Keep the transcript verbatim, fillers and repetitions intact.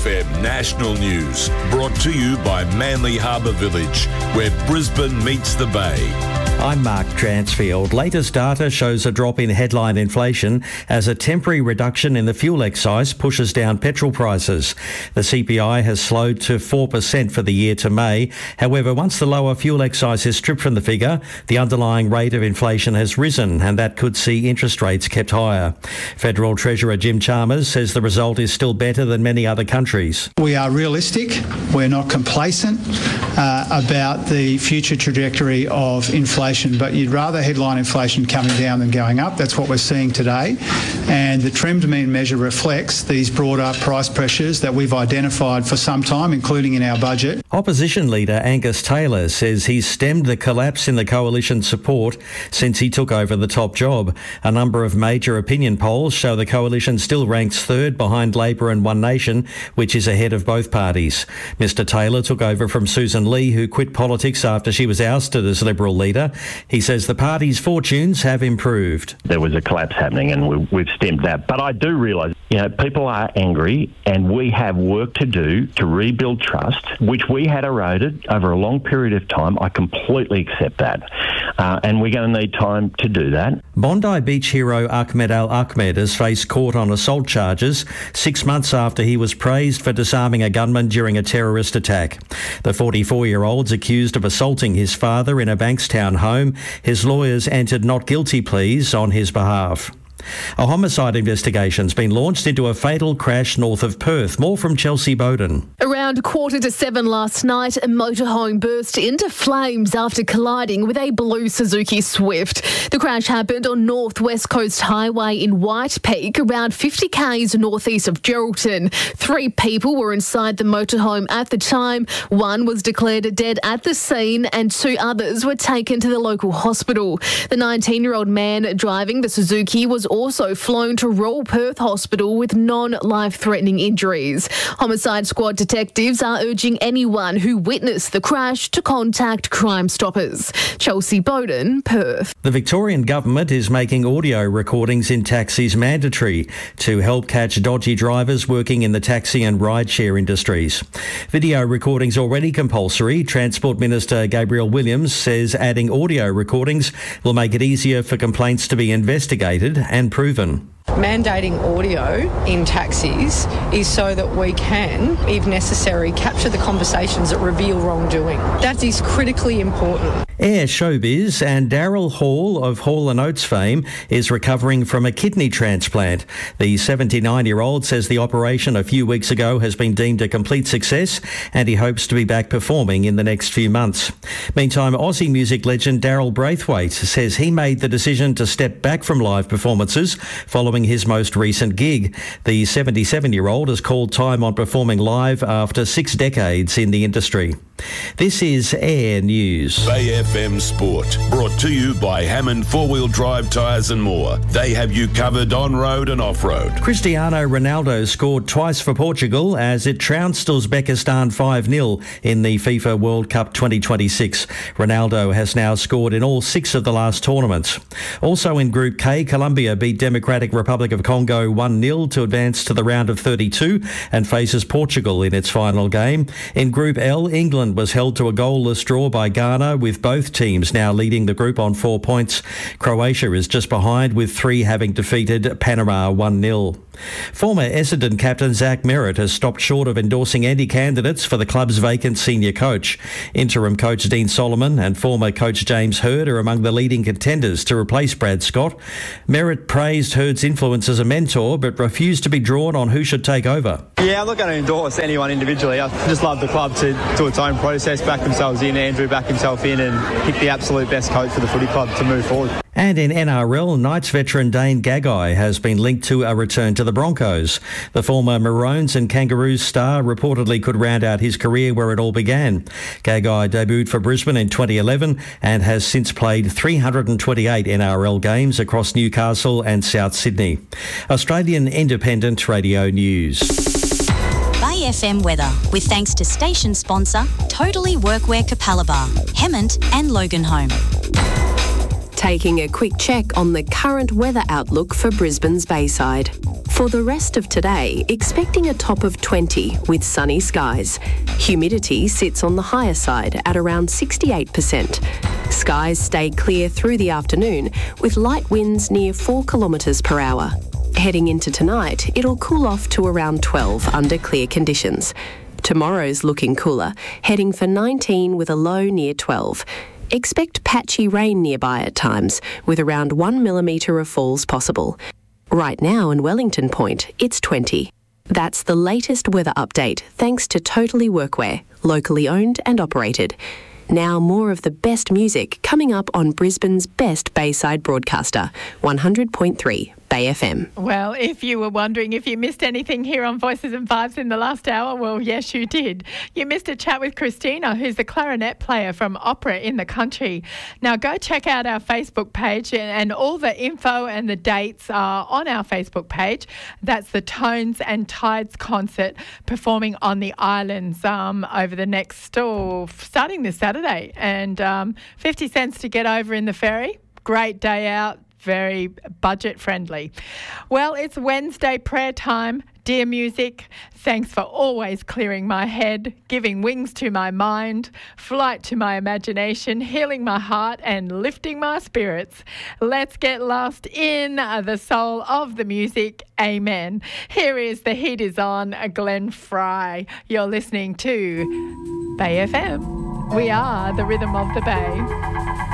F M National News, brought to you by Manly Harbour Village, where Brisbane meets the Bay. I'm Mark Transfield. Latest data shows a drop in headline inflation as a temporary reduction in the fuel excise pushes down petrol prices. The C P I has slowed to four percent for the year to May. However, once the lower fuel excise is stripped from the figure, the underlying rate of inflation has risen, and that could see interest rates kept higher. Federal Treasurer Jim Chalmers says the result is still better than many other countries. We are realistic. We're not complacent uh, about the future trajectory of inflation. But you'd rather headline inflation coming down than going up. That's what we're seeing today. And the trend to mean measure reflects these broader price pressures that we've identified for some time, including in our budget. Opposition leader Angus Taylor says he's stemmed the collapse in the coalition support since he took over the top job. A number of major opinion polls show the coalition still ranks third behind Labor and One Nation, which is ahead of both parties. Mister Taylor took over from Susan Lee, who quit politics after she was ousted as Liberal leader. He says the party's fortunes have improved. There was a collapse happening and we, we've stemmed that. But I do realise, you know, people are angry and we have work to do to rebuild trust, which we had eroded over a long period of time. I completely accept that. Uh, and we're going to need time to do that. Bondi Beach hero Ahmed Al Ahmed has faced court on assault charges six months after he was praised for disarming a gunman during a terrorist attack. The forty-four-year-old's accused of assaulting his father in a Bankstown home. His lawyers entered not guilty pleas on his behalf. A homicide investigation's been launched into a fatal crash north of Perth. More from Chelsea Bowden. Around quarter to seven last night, a motorhome burst into flames after colliding with a blue Suzuki Swift. The crash happened on North West Coast Highway in White Peak, around fifty kays northeast of Geraldton. Three people were inside the motorhome at the time. One was declared dead at the scene and two others were taken to the local hospital. The nineteen-year-old man driving the Suzuki was also flown to Royal Perth Hospital with non-life-threatening injuries. Homicide Squad detectives are urging anyone who witnessed the crash to contact Crime Stoppers. Chelsea Bowden, Perth. The Victorian Government is making audio recordings in taxis mandatory to help catch dodgy drivers working in the taxi and rideshare industries. Video recordings already compulsory. Transport Minister Gabriel Williams says adding audio recordings will make it easier for complaints to be investigated and proven. Mandating audio in taxis is so that we can, if necessary, capture the conversations that reveal wrongdoing. That is critically important. Air Showbiz and Daryl Hall of Hall and Oates fame is recovering from a kidney transplant. The seventy-nine-year-old says the operation a few weeks ago has been deemed a complete success and he hopes to be back performing in the next few months. Meantime, Aussie music legend Daryl Braithwaite says he made the decision to step back from live performances following his most recent gig. The seventy-seven-year-old has called time on performing live after six decades in the industry. This is Air News. Bay F M Sport, brought to you by Hammond Four-Wheel Drive Tyres and More. They have you covered on-road and off-road. Cristiano Ronaldo scored twice for Portugal as it trounced Uzbekistan five nil in the FIFA World Cup twenty twenty-six. Ronaldo has now scored in all six of the last tournaments. Also in Group K, Colombia beat Democratic Republic of Congo one nil to advance to the round of thirty-two and faces Portugal in its final game. In Group L, England was held to a goalless draw by Ghana, with both teams now leading the group on four points. Croatia is just behind, with three having defeated Panama one nil. Former Essendon captain Zach Merritt has stopped short of endorsing any candidates for the club's vacant senior coach. Interim coach Dean Solomon and former coach James Hird are among the leading contenders to replace Brad Scott. Merritt praised Hird's influence as a mentor but refused to be drawn on who should take over. Yeah, I'm not going to endorse anyone individually. I just love the club to do its own process, back themselves in, Andrew back himself in and pick the absolute best coach for the footy club to move forward. And in N R L, Knights veteran Dane Gagai has been linked to a return to the Broncos. The former Maroons and Kangaroos star reportedly could round out his career where it all began. Gagai debuted for Brisbane in twenty eleven and has since played three hundred twenty-eight N R L games across Newcastle and South Sydney. Australian Independent Radio News. Bay F M weather, with thanks to station sponsor Totally Workwear Capalaba, Hemmant and Loganholme. Taking a quick check on the current weather outlook for Brisbane's Bayside. For For the rest of today, expecting a top of twenty with sunny skies. Humidity sits on the higher side at around sixty-eight percent. Skies stay clear through the afternoon with light winds near four kilometres per hour. Heading into tonight, it'll cool off to around twelve under clear conditions. Tomorrow's looking cooler, heading for nineteen with a low near twelve. Expect patchy rain nearby at times, with around one millimetre of falls possible. Right now in Wellington Point, it's twenty. That's the latest weather update thanks to Totally Workwear, locally owned and operated. Now more of the best music coming up on Brisbane's best Bayside broadcaster, one hundred point three Bay F M. Well, if you were wondering if you missed anything here on Voices and Vibes in the last hour, well, yes, you did. You missed a chat with Christina, who's the clarinet player from Opera in the Country. Now, go check out our Facebook page, and all the info and the dates are on our Facebook page. That's the Tones and Tides concert performing on the islands um, over the next, oh, starting this Saturday. And um, fifty cents to get over in the ferry. Great day out. Very budget friendly. Well, it's Wednesday prayer time. Dear music, thanks for always clearing my head, giving wings to my mind, flight to my imagination, healing my heart and lifting my spirits. Let's get lost in the soul of the music. Amen. Here is The Heat Is On, Glenn Fry. You're listening to Bay F M. We are the rhythm of the Bay.